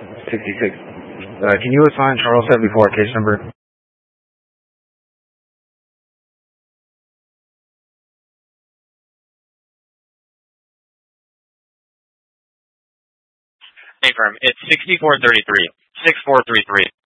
66. Can you assign Charles 74 case number? Affirm. It's 6433. 6433.